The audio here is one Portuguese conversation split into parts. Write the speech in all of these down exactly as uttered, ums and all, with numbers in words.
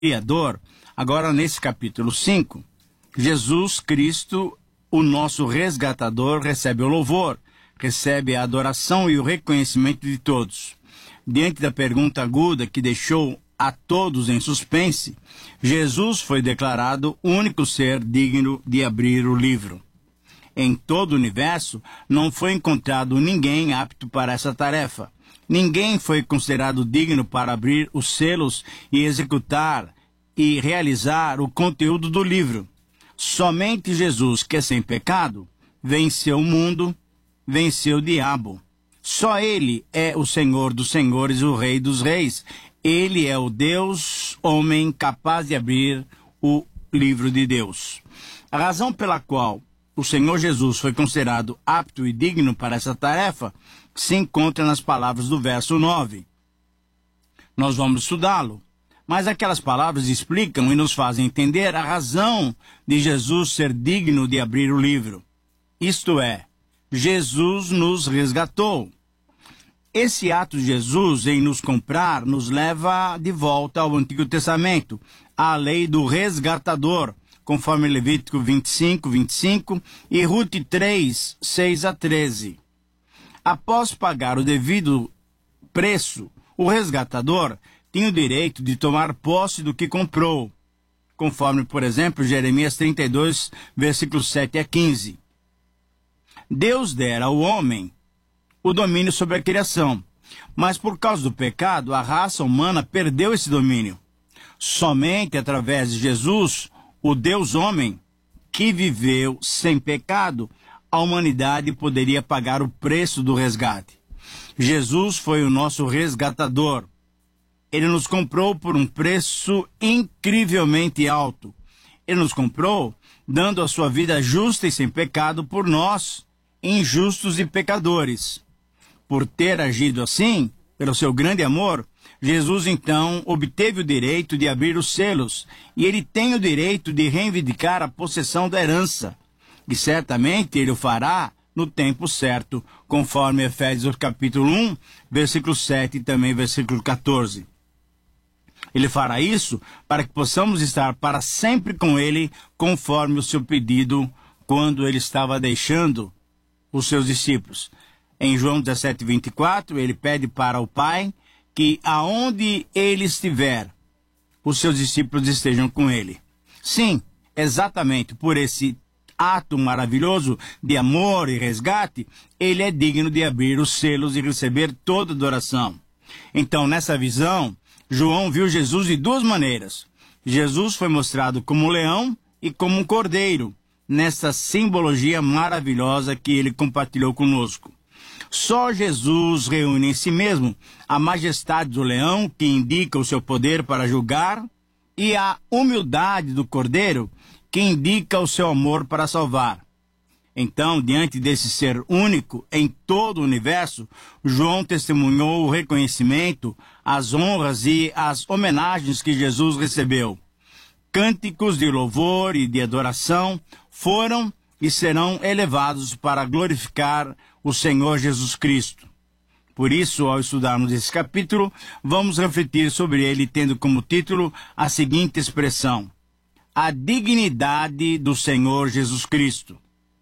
Criador, agora nesse capítulo cinco, Jesus Cristo, o nosso resgatador, recebe o louvor, recebe a adoração e o reconhecimento de todos. Diante da pergunta aguda que deixou a todos em suspense, Jesus foi declarado o único ser digno de abrir o livro. Em todo o universo, não foi encontrado ninguém apto para essa tarefa. Ninguém foi considerado digno para abrir os selos e executar e realizar o conteúdo do livro. Somente Jesus, que é sem pecado, venceu o mundo, venceu o diabo. Só Ele é o Senhor dos senhores, o Rei dos reis. Ele é o Deus, homem, capaz de abrir o livro de Deus. A razão pela qual o Senhor Jesus foi considerado apto e digno para essa tarefa se encontra nas palavras do verso nove. Nós vamos estudá-lo, mas aquelas palavras explicam e nos fazem entender a razão de Jesus ser digno de abrir o livro. Isto é, Jesus nos resgatou. Esse ato de Jesus em nos comprar nos leva de volta ao Antigo Testamento, à lei do resgatador, conforme Levítico vinte e cinco, vinte e cinco e Rute três, seis a treze. Após pagar o devido preço, o resgatador tinha o direito de tomar posse do que comprou, conforme, por exemplo, Jeremias trinta e dois, versículos sete a quinze. Deus dera ao homem o domínio sobre a criação, mas por causa do pecado, a raça humana perdeu esse domínio. Somente através de Jesus, o Deus-homem, que viveu sem pecado, a humanidade poderia pagar o preço do resgate. Jesus foi o nosso resgatador. Ele nos comprou por um preço incrivelmente alto. Ele nos comprou dando a sua vida justa e sem pecado por nós, injustos e pecadores. Por ter agido assim, pelo seu grande amor, Jesus então obteve o direito de abrir os selos, e ele tem o direito de reivindicar a possessão da herança. E certamente ele o fará no tempo certo, conforme Efésios capítulo um, versículo sete e também versículo quatorze. Ele fará isso para que possamos estar para sempre com ele, conforme o seu pedido quando ele estava deixando os seus discípulos. Em João dezessete, vinte e quatro, ele pede para o Pai que aonde ele estiver, os seus discípulos estejam com ele. Sim, exatamente por esse ato maravilhoso de amor e resgate, ele é digno de abrir os selos e receber toda adoração. Então, nessa visão, João viu Jesus de duas maneiras. Jesus foi mostrado como um leão e como um cordeiro, nessa simbologia maravilhosa que ele compartilhou conosco. Só Jesus reúne em si mesmo a majestade do leão, que indica o seu poder para julgar, e a humildade do cordeiro, que indica o seu amor para salvar. Então, diante desse ser único em todo o universo, João testemunhou o reconhecimento, as honras e as homenagens que Jesus recebeu. Cânticos de louvor e de adoração foram e serão elevados para glorificar o Senhor Jesus Cristo. Por isso, ao estudarmos esse capítulo, vamos refletir sobre ele, tendo como título a seguinte expressão: a dignidade do Senhor Jesus Cristo.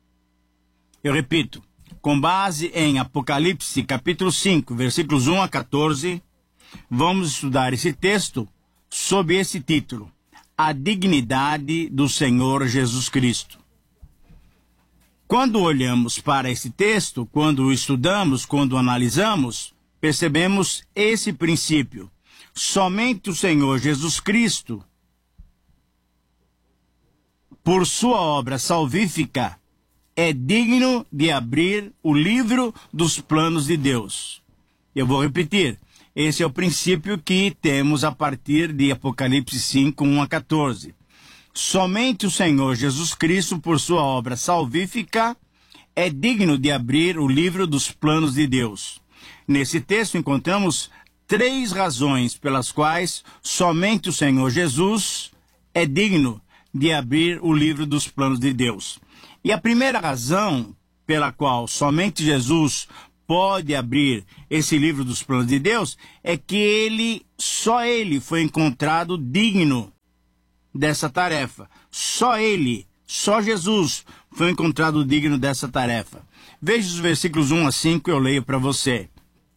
Eu repito, com base em Apocalipse, capítulo cinco, versículos um a quatorze, vamos estudar esse texto sob esse título: a dignidade do Senhor Jesus Cristo. Quando olhamos para esse texto, quando o estudamos, quando o analisamos, percebemos esse princípio. Somente o Senhor Jesus Cristo, por sua obra salvífica, é digno de abrir o livro dos planos de Deus. Eu vou repetir. Esse é o princípio que temos a partir de Apocalipse cinco, um a quatorze. Somente o Senhor Jesus Cristo, por sua obra salvífica, é digno de abrir o livro dos planos de Deus. Nesse texto encontramos três razões pelas quais somente o Senhor Jesus é digno de abrir o livro dos planos de Deus. E a primeira razão pela qual somente Jesus pode abrir esse livro dos planos de Deus é que ele, só ele foi encontrado digno dessa tarefa. Só ele, só Jesus foi encontrado digno dessa tarefa. Veja os versículos um a cinco, eu leio para você.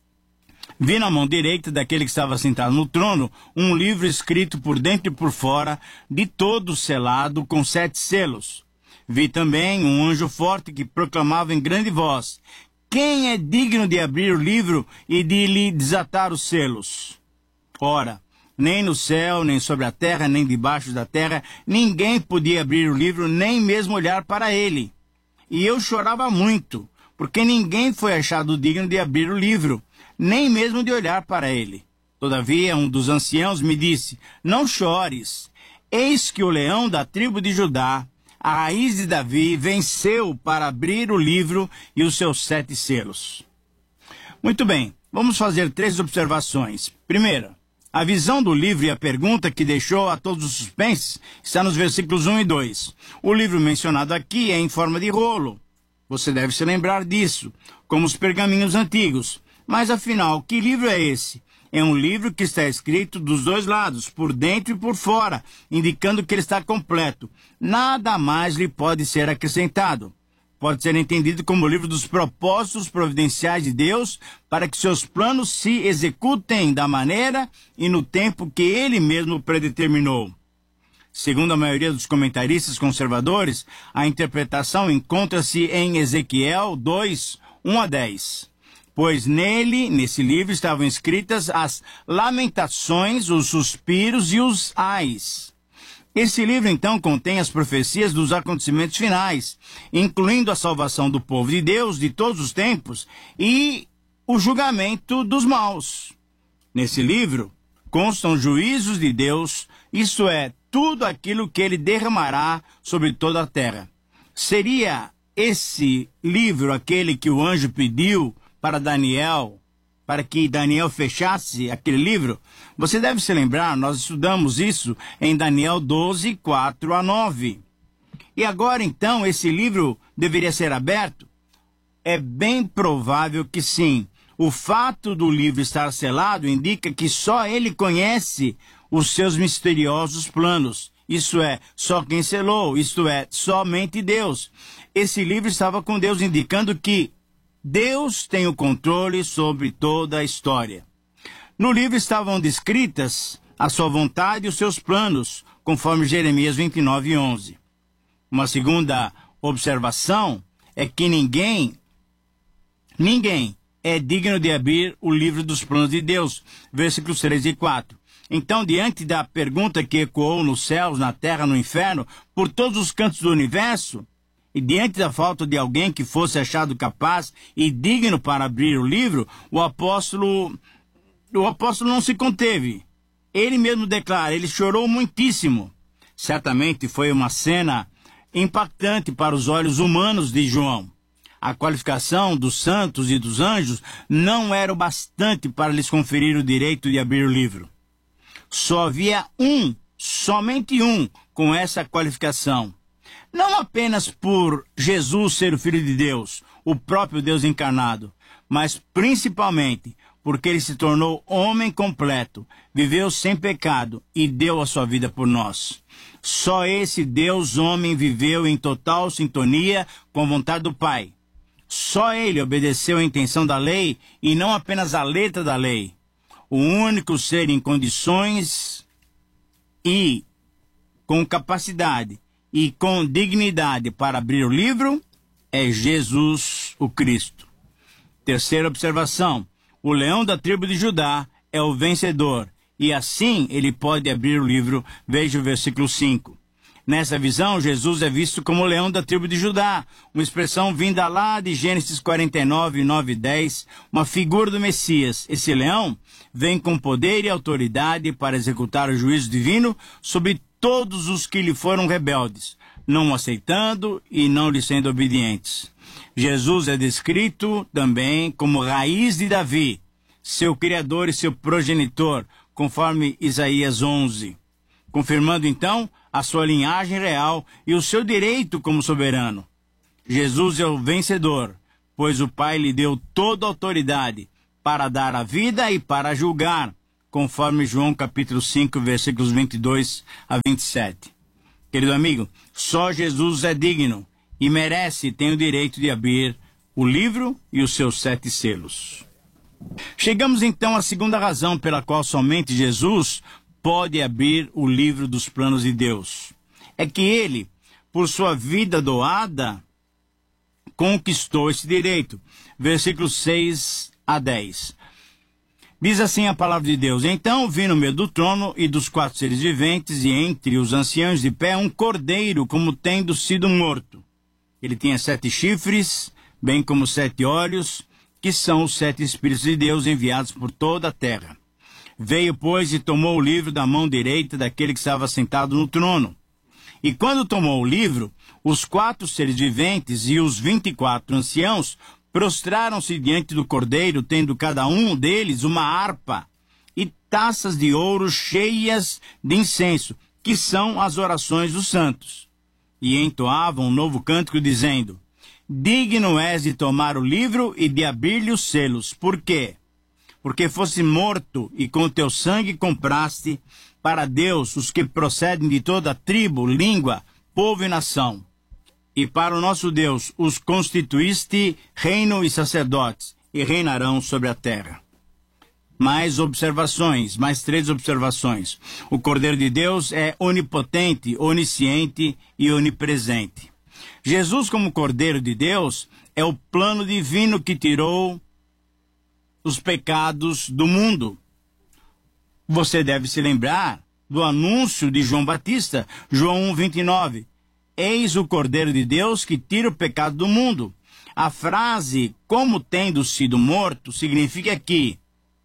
Vi na mão direita daquele que estava sentado no trono um livro escrito por dentro e por fora, de todo selado com sete selos. Vi também um anjo forte que proclamava em grande voz: quem é digno de abrir o livro e de lhe desatar os selos? Ora, nem no céu, nem sobre a terra, nem debaixo da terra, ninguém podia abrir o livro, nem mesmo olhar para ele. E eu chorava muito, porque ninguém foi achado digno de abrir o livro, nem mesmo de olhar para ele. Todavia, um dos anciãos me disse: não chores, eis que o leão da tribo de Judá, a raiz de Davi, venceu para abrir o livro e os seus sete selos. Muito bem, vamos fazer três observações. Primeira, a visão do livro e a pergunta que deixou a todos os suspenses está nos versículos um e dois. O livro mencionado aqui é em forma de rolo. Você deve se lembrar disso, como os pergaminhos antigos. Mas afinal, que livro é esse? É um livro que está escrito dos dois lados, por dentro e por fora, indicando que ele está completo. Nada mais lhe pode ser acrescentado. Pode ser entendido como o livro dos propósitos providenciais de Deus para que seus planos se executem da maneira e no tempo que ele mesmo predeterminou. Segundo a maioria dos comentaristas conservadores, a interpretação encontra-se em Ezequiel dois, um a dez. Pois nele, nesse livro, estavam escritas as lamentações, os suspiros e os ais. Esse livro, então, contém as profecias dos acontecimentos finais, incluindo a salvação do povo de Deus de todos os tempos e o julgamento dos maus. Nesse livro, constam juízos de Deus, isto é, tudo aquilo que ele derramará sobre toda a terra. Seria esse livro aquele que o anjo pediu para Daniel, para que Daniel fechasse aquele livro? Você deve se lembrar, nós estudamos isso em Daniel doze, quatro a nove. E agora, então, esse livro deveria ser aberto? É bem provável que sim. O fato do livro estar selado indica que só ele conhece os seus misteriosos planos. Isso é, só quem selou, isto é, somente Deus. Esse livro estava com Deus, indicando que Deus tem o controle sobre toda a história. No livro estavam descritas a sua vontade e os seus planos, conforme Jeremias vinte e nove, onze. Uma segunda observação é que ninguém, ninguém é digno de abrir o livro dos planos de Deus, versículos três e quatro. Então, diante da pergunta que ecoou nos céus, na terra, no inferno, por todos os cantos do universo, e diante da falta de alguém que fosse achado capaz e digno para abrir o livro, o apóstolo, o apóstolo não se conteve. Ele mesmo declara, ele chorou muitíssimo. Certamente foi uma cena impactante para os olhos humanos de João. A qualificação dos santos e dos anjos não era o bastante para lhes conferir o direito de abrir o livro. Só havia um, somente um, com essa qualificação. Não apenas por Jesus ser o Filho de Deus, o próprio Deus encarnado, mas principalmente porque ele se tornou homem completo, viveu sem pecado e deu a sua vida por nós. Só esse Deus homem viveu em total sintonia com a vontade do Pai. Só ele obedeceu à intenção da lei e não apenas à letra da lei. O único ser em condições e com capacidade e com dignidade para abrir o livro é Jesus o Cristo. Terceira observação, o leão da tribo de Judá é o vencedor, e assim ele pode abrir o livro. Veja o versículo cinco. Nessa visão, Jesus é visto como o leão da tribo de Judá, uma expressão vinda lá de Gênesis quarenta e nove, nove e dez, uma figura do Messias. Esse leão vem com poder e autoridade para executar o juízo divino sobre todos os que lhe foram rebeldes, não o aceitando e não lhe sendo obedientes. Jesus é descrito também como raiz de Davi, seu criador e seu progenitor, conforme Isaías onze, confirmando então a sua linhagem real e o seu direito como soberano. Jesus é o vencedor, pois o Pai lhe deu toda a autoridade para dar a vida e para julgar, conforme João capítulo cinco, versículos vinte e dois a vinte e sete. Querido amigo, só Jesus é digno e merece e tem o direito de abrir o livro e os seus sete selos. Chegamos então à segunda razão pela qual somente Jesus pode abrir o livro dos planos de Deus. É que ele, por sua vida doada, conquistou esse direito. Versículos seis a dez. Diz assim a palavra de Deus: Então vi no meio do trono e dos quatro seres viventes, e entre os anciãos de pé, um cordeiro, como tendo sido morto. Ele tinha sete chifres, bem como sete olhos, que são os sete Espíritos de Deus enviados por toda a terra. Veio, pois, e tomou o livro da mão direita daquele que estava sentado no trono. E quando tomou o livro, os quatro seres viventes e os vinte e quatro anciãos prostraram-se diante do cordeiro, tendo cada um deles uma harpa e taças de ouro cheias de incenso, que são as orações dos santos. E entoavam um novo cântico, dizendo: Digno és de tomar o livro e de abrir-lhe os selos. Por quê? Porque fosse morto e com teu sangue compraste para Deus os que procedem de toda tribo, língua, povo e nação. E para o nosso Deus os constituíste reino e sacerdotes, e reinarão sobre a terra. Mais observações, mais três observações. O Cordeiro de Deus é onipotente, onisciente e onipresente. Jesus, como Cordeiro de Deus, é o plano divino que tirou os pecados do mundo. Você deve se lembrar do anúncio de João Batista, João um, vinte e nove. Eis o Cordeiro de Deus que tira o pecado do mundo. A frase, como tendo sido morto, significa que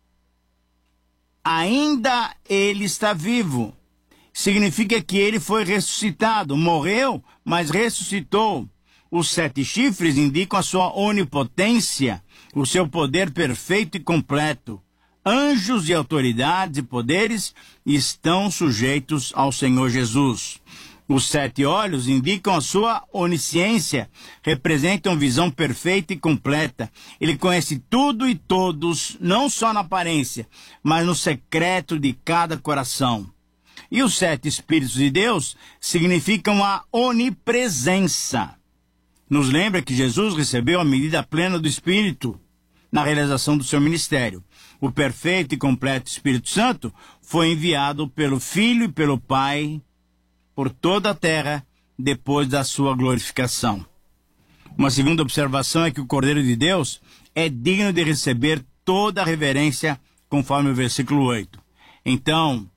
ainda ele está vivo. Significa que ele foi ressuscitado, morreu, mas ressuscitou. Os sete chifres indicam a sua onipotência, o seu poder perfeito e completo. Anjos e autoridades e poderes estão sujeitos ao Senhor Jesus. Os sete olhos indicam a sua onisciência, representam visão perfeita e completa. Ele conhece tudo e todos, não só na aparência, mas no secreto de cada coração. E os sete Espíritos de Deus significam a onipresença. Nos lembra que Jesus recebeu a medida plena do Espírito na realização do seu ministério. O perfeito e completo Espírito Santo foi enviado pelo Filho e pelo Pai por toda a terra depois da sua glorificação. Uma segunda observação é que o Cordeiro de Deus é digno de receber toda a reverência, conforme o versículo oito. Então,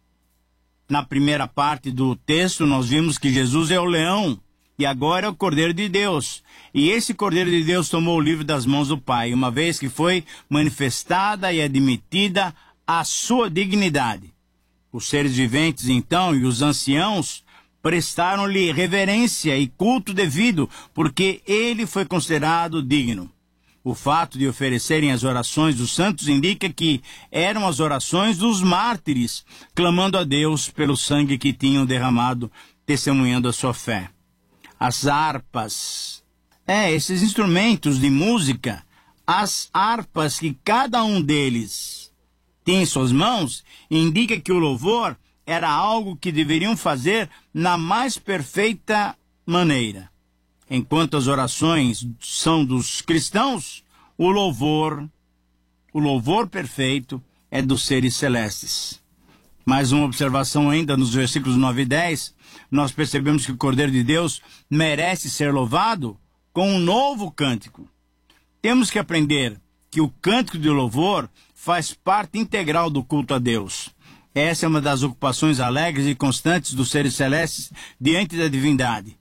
na primeira parte do texto, nós vimos que Jesus é o leão e agora é o Cordeiro de Deus. E esse Cordeiro de Deus tomou o livro das mãos do Pai, uma vez que foi manifestada e admitida a sua dignidade. Os seres viventes, então, e os anciãos prestaram-lhe reverência e culto devido, porque ele foi considerado digno. O fato de oferecerem as orações dos santos indica que eram as orações dos mártires, clamando a Deus pelo sangue que tinham derramado, testemunhando a sua fé. As harpas, é, esses instrumentos de música, as harpas que cada um deles tinha em suas mãos, indica que o louvor era algo que deveriam fazer na mais perfeita maneira. Enquanto as orações são dos cristãos, o louvor, o louvor perfeito é dos seres celestes. Mais uma observação ainda nos versículos nove e dez, nós percebemos que o Cordeiro de Deus merece ser louvado com um novo cântico. Temos que aprender que o cântico de louvor faz parte integral do culto a Deus. Essa é uma das ocupações alegres e constantes dos seres celestes diante da divindade.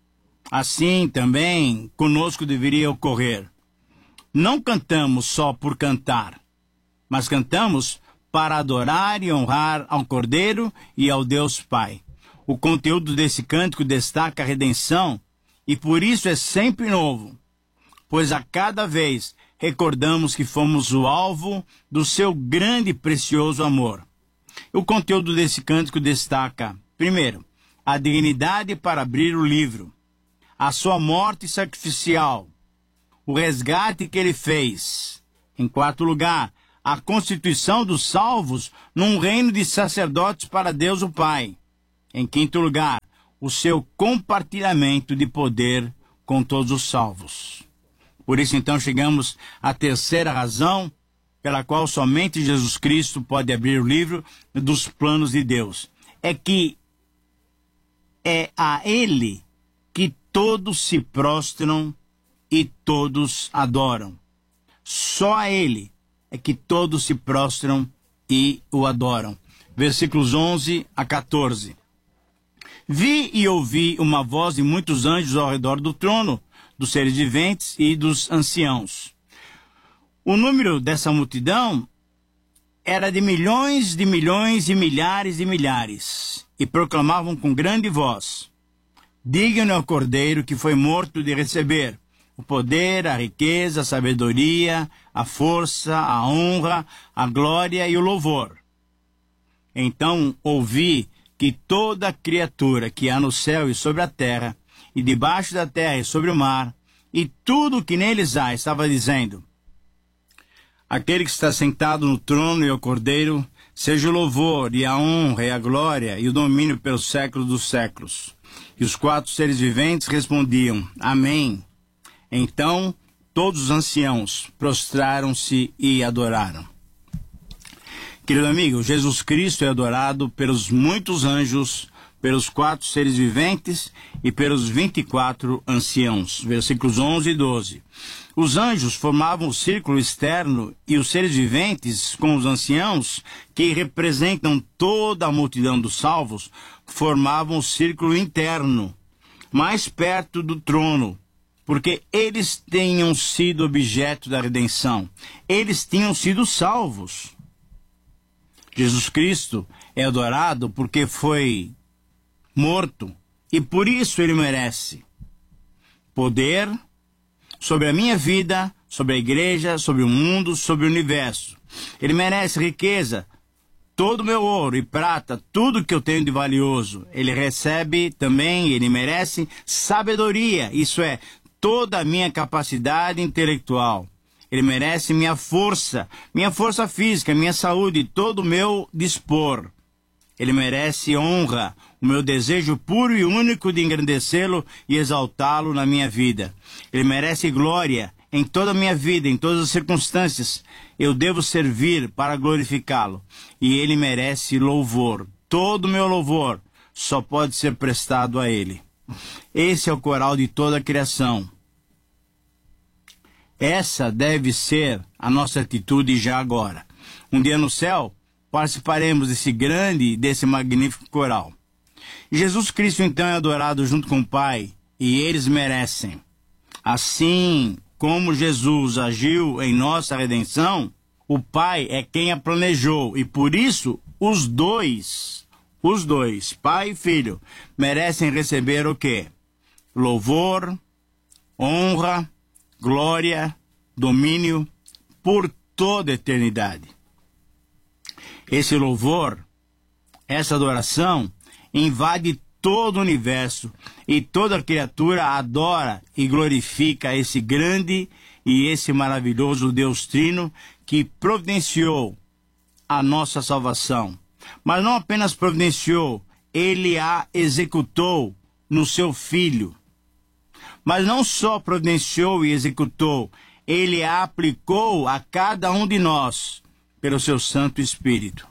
Assim também conosco deveria ocorrer. Não cantamos só por cantar, mas cantamos para adorar e honrar ao Cordeiro e ao Deus Pai. O conteúdo desse cântico destaca a redenção e por isso é sempre novo, pois a cada vez recordamos que fomos o alvo do seu grande e precioso amor. O conteúdo desse cântico destaca, primeiro, a dignidade para abrir o livro, a sua morte sacrificial, o resgate que ele fez. Em quarto lugar, a constituição dos salvos num reino de sacerdotes para Deus o Pai. Em quinto lugar, o seu compartilhamento de poder com todos os salvos. Por isso, então, chegamos à terceira razão pela qual somente Jesus Cristo pode abrir o livro dos planos de Deus. É que é a Ele que todos se prostram e todos adoram. Só a Ele é que todos se prostram e o adoram. Versículos onze a quatorze. Vi e ouvi uma voz de muitos anjos ao redor do trono, dos seres viventes e dos anciãos. O número dessa multidão era de milhões de milhões e milhares de milhares, e proclamavam com grande voz: digno é o Cordeiro que foi morto de receber o poder, a riqueza, a sabedoria, a força, a honra, a glória e o louvor. Então ouvi que toda criatura que há no céu e sobre a terra, e debaixo da terra e sobre o mar, e tudo o que neles há, estava dizendo: aquele que está sentado no trono e ao Cordeiro, seja o louvor e a honra e a glória e o domínio pelos séculos dos séculos. E os quatro seres viventes respondiam: amém. Então todos os anciãos prostraram-se e adoraram. Querido amigo, Jesus Cristo é adorado pelos muitos anjos, pelos quatro seres viventes e pelos vinte e quatro anciãos. Versículos onze e doze. Os anjos formavam o círculo externo e os seres viventes, com os anciãos, que representam toda a multidão dos salvos, formavam o círculo interno, mais perto do trono, porque eles tinham sido objeto da redenção. Eles tinham sido salvos. Jesus Cristo é adorado porque foi morto, e por isso ele merece poder sobre a minha vida, sobre a igreja, sobre o mundo, sobre o universo. Ele merece riqueza, todo o meu ouro e prata, tudo que eu tenho de valioso. Ele recebe também, ele merece sabedoria, isso é, toda a minha capacidade intelectual. Ele merece minha força, minha força física, minha saúde, todo o meu dispor. Ele merece honra, o meu desejo puro e único de engrandecê-lo e exaltá-lo na minha vida. Ele merece glória em toda a minha vida, em todas as circunstâncias. Eu devo servir para glorificá-lo. E ele merece louvor. Todo o meu louvor só pode ser prestado a ele. Esse é o coral de toda a criação. Essa deve ser a nossa atitude já agora. Um dia no céu, participaremos desse grande, desse magnífico coral. Jesus Cristo então é adorado junto com o Pai, e eles merecem. Assim como Jesus agiu em nossa redenção, o Pai é quem a planejou, e por isso os dois, os dois, Pai e Filho, merecem receber o quê? Louvor, honra, glória, domínio por toda a eternidade. Esse louvor, essa adoração, invade todo o universo e toda criatura adora e glorifica esse grande e esse maravilhoso Deus Trino que providenciou a nossa salvação. Mas não apenas providenciou, ele a executou no seu Filho. Mas não só providenciou e executou, ele a aplicou a cada um de nós pelo seu Santo Espírito.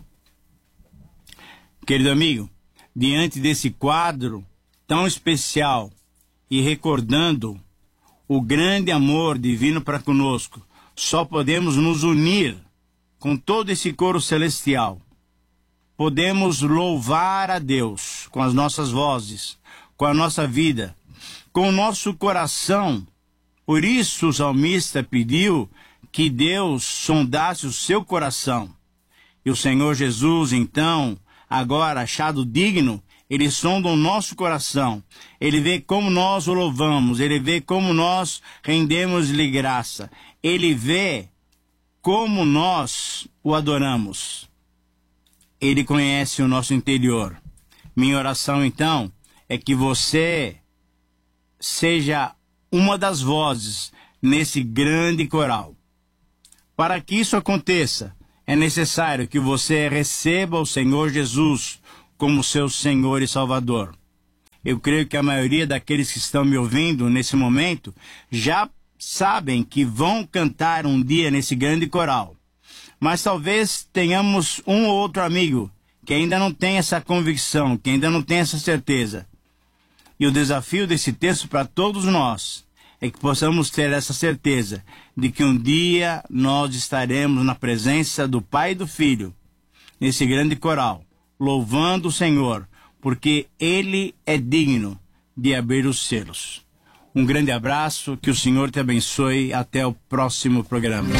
Querido amigo, diante desse quadro tão especial e recordando o grande amor divino para conosco, só podemos nos unir com todo esse coro celestial. Podemos louvar a Deus com as nossas vozes, com a nossa vida, com o nosso coração. Por isso o salmista pediu que Deus sondasse o seu coração. E o Senhor Jesus, então, agora achado digno, ele sonda o nosso coração. Ele vê como nós o louvamos, ele vê como nós rendemos-lhe graça. Ele vê como nós o adoramos. Ele conhece o nosso interior. Minha oração, então, é que você seja uma das vozes nesse grande coral. Para que isso aconteça, é necessário que você receba o Senhor Jesus como seu Senhor e Salvador. Eu creio que a maioria daqueles que estão me ouvindo nesse momento já sabem que vão cantar um dia nesse grande coral. Mas talvez tenhamos um ou outro amigo que ainda não tem essa convicção, que ainda não tem essa certeza. E o desafio desse texto para todos nós é que possamos ter essa certeza de que um dia nós estaremos na presença do Pai e do Filho, nesse grande coral, louvando o Senhor, porque Ele é digno de abrir os selos. Um grande abraço, que o Senhor te abençoe, até o próximo programa.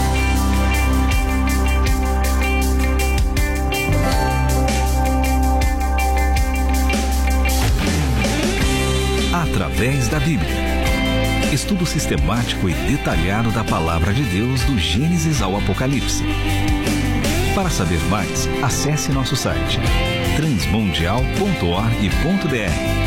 Através da Bíblia. Estudo sistemático e detalhado da Palavra de Deus do Gênesis ao Apocalipse. Para saber mais, acesse nosso site transmundial ponto org ponto br.